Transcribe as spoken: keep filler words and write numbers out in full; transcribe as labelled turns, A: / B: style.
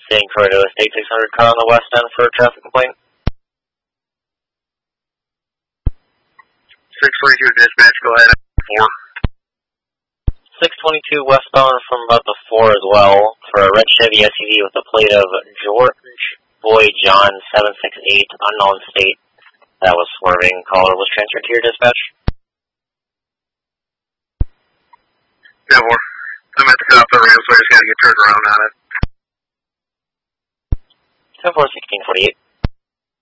A: Seeing Cordova State six hundred car on the west end for a traffic complaint.
B: six twenty-two dispatch, go ahead. four.
A: six twenty-two westbound from about the four as well for a red Chevy S U V with a plate of George Boy John seven six eight, unknown state. That was swerving. Caller was transferred to your dispatch.
B: Yeah, four. I'm at the top of the ramp, so I just got to get turned around on it.
A: ten four sixteen forty-eight.